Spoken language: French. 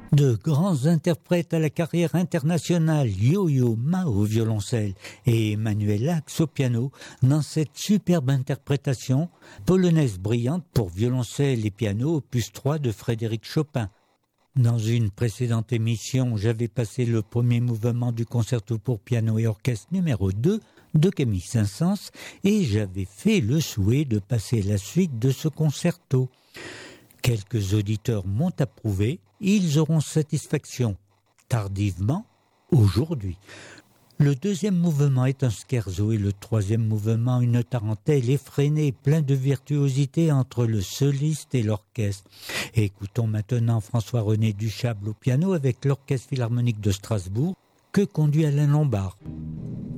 De grands interprètes à la carrière internationale, Yo-Yo Ma au violoncelle et Emmanuel Lax au piano, dans cette superbe interprétation, polonaise brillante pour violoncelle et piano, opus 3 de Frédéric Chopin. Dans une précédente émission, j'avais passé le premier mouvement du concerto pour piano et orchestre numéro 2 de Camille Saint-Saëns et j'avais fait le souhait de passer la suite de ce concerto. Quelques auditeurs m'ont approuvé, ils auront satisfaction tardivement aujourd'hui. Le deuxième mouvement est un scherzo et le troisième mouvement une tarentelle effrénée, plein de virtuosité entre le soliste et l'orchestre. Et écoutons maintenant François-René Duchâble au piano avec l'Orchestre Philharmonique de Strasbourg que conduit Alain Lombard.